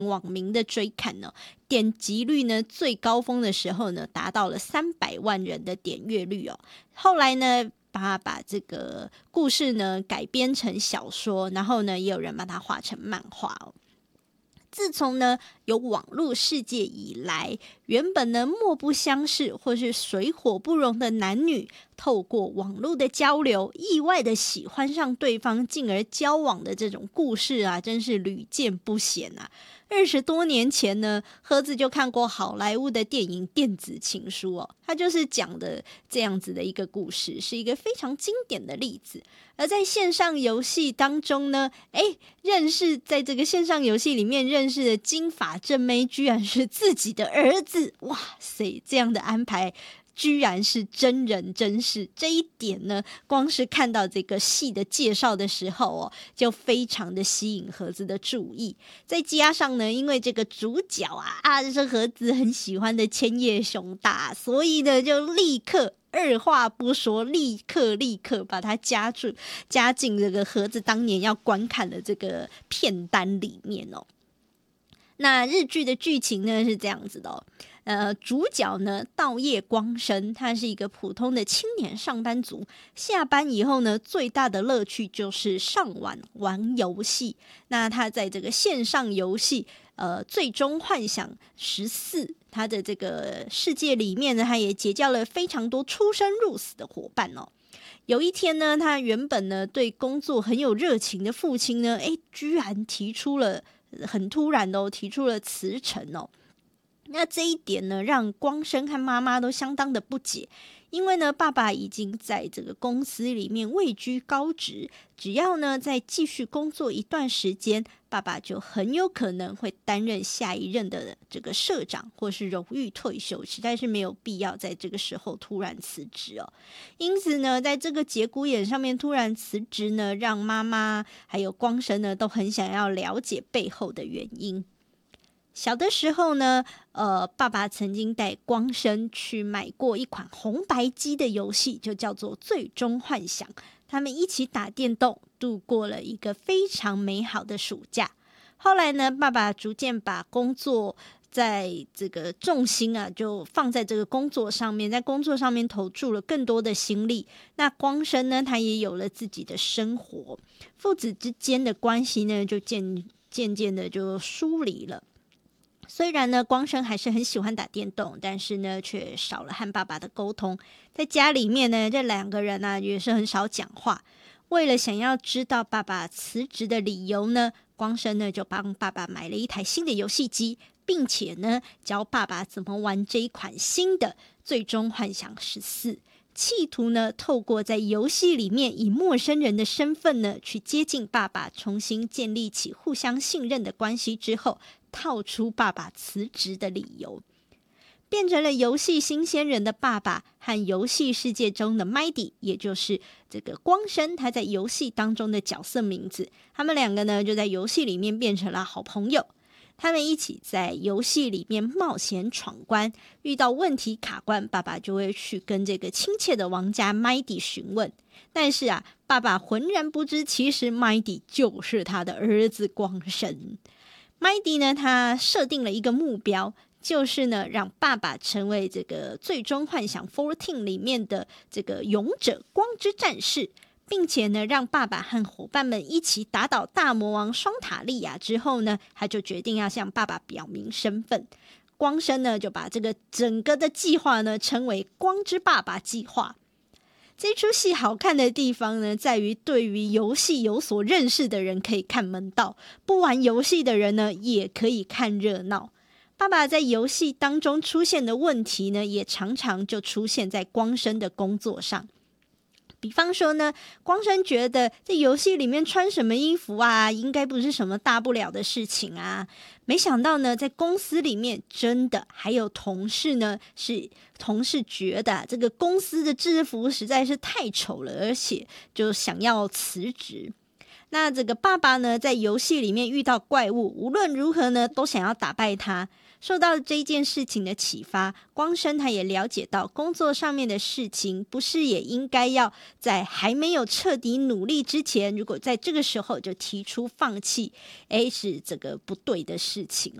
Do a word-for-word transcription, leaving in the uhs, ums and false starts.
网民的追看呢，点击率呢最高峰的时候呢，达到了三百万人的点阅率哦。后来呢，把把这个故事呢改编成小说，然后呢，也有人把它画成漫画哦。自从呢有网络世界以来，原本呢莫不相识或是水火不容的男女，透过网络的交流，意外的喜欢上对方，进而交往的这种故事啊，真是屡见不鲜啊。二十多年前呢，盒子就看过好莱坞的电影《电子情书》哦，它就是讲的这样子的一个故事，是一个非常经典的例子。而在线上游戏当中呢，诶，认识在这个线上游戏里面认识的金发正妹，居然是自己的儿子，哇塞，这样的安排居然是真人真事，这一点呢，光是看到这个戏的介绍的时候哦，就非常的吸引盒子的注意。再加上呢，因为这个主角啊啊是盒子很喜欢的千叶雄大，所以呢就立刻二话不说，立刻立刻把它加注加进这个盒子当年要观看的这个片单里面哦。那日剧的剧情呢是这样子的哦，呃，主角呢稻叶光生，他是一个普通的青年上班族，下班以后呢，最大的乐趣就是上网玩游戏。那他在这个线上游戏，呃，最终幻想十四，他的这个世界里面呢，他也结交了非常多出生入死的伙伴哦。有一天呢，他原本呢对工作很有热情的父亲呢，诶，居然提出了很突然的哦，提出了辞呈哦。那这一点呢，让光生和妈妈都相当的不解，因为呢，爸爸已经在这个公司里面位居高职，只要呢再继续工作一段时间，爸爸就很有可能会担任下一任的这个社长或是荣誉退休，实在是没有必要在这个时候突然辞职哦。因此呢，在这个节骨眼上面突然辞职呢，让妈妈还有光生呢都很想要了解背后的原因。小的时候呢，呃，爸爸曾经带光生去买过一款红白机的游戏，就叫做《最终幻想》。他们一起打电动，度过了一个非常美好的暑假。后来呢，爸爸逐渐把工作在这个重心啊，就放在这个工作上面，在工作上面投注了更多的心力。那光生呢，他也有了自己的生活，父子之间的关系呢，就渐渐渐的就疏离了。虽然呢，光生还是很喜欢打电动，但是呢，却少了和爸爸的沟通。在家里面呢，这两个人呢、啊、也是很少讲话。为了想要知道爸爸辞职的理由呢，光生呢就帮爸爸买了一台新的游戏机，并且呢教爸爸怎么玩这一款新的《最终幻想十四》。企图呢，透过在游戏里面以陌生人的身份呢，去接近爸爸，重新建立起互相信任的关系之后，套出爸爸辞职的理由，变成了游戏新鲜人的爸爸和游戏世界中的 Mighty， 也就是这个光生他在游戏当中的角色名字。他们两个呢，就在游戏里面变成了好朋友。他们一起在游戏里面冒险闯关，遇到问题卡关，爸爸就会去跟这个亲切的玩家 Mighty 询问。但是啊，爸爸浑然不知，其实 Mighty 就是他的儿子光生。Mighty 呢，他设定了一个目标，就是呢，让爸爸成为这个最终幻想十四里面的这个勇者光之战士。并且呢，让爸爸和伙伴们一起打倒大魔王双塔利亚之后呢，他就决定要向爸爸表明身份。光生呢，就把这个整个的计划呢称为光之爸爸计划。这出戏好看的地方呢，在于对于游戏有所认识的人可以看门道，不玩游戏的人呢也可以看热闹。爸爸在游戏当中出现的问题呢，也常常就出现在光生的工作上。比方说呢，光生觉得在游戏里面穿什么衣服啊，应该不是什么大不了的事情啊。没想到呢，在公司里面真的还有同事呢，是同事觉得、啊、这个公司的制服实在是太丑了，而且就想要辞职。 那这个爸爸呢，在游戏里面遇到怪物，无论如何呢，都想要打败他。受到这件事情的启发，光生他也了解到工作上面的事情，不是也应该要在还没有彻底努力之前，如果在这个时候就提出放弃，诶，是这个不对的事情